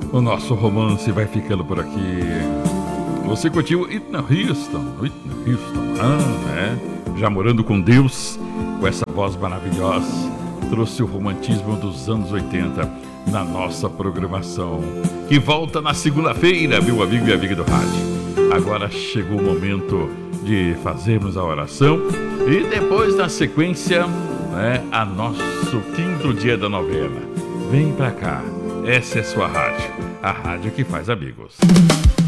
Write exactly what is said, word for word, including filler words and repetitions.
O nosso romance vai ficando por aqui. Você curtiu Whitney Houston, Whitney Houston, ah, né? Já morando com Deus, com essa voz maravilhosa, trouxe o romantismo dos anos oitenta na nossa programação, que volta na segunda-feira, meu amigo e amiga do rádio. Agora chegou o momento de fazermos a oração e depois, na sequência, né, a nosso quinto dia da novena. Vem pra cá, essa é a sua rádio, a rádio que faz amigos.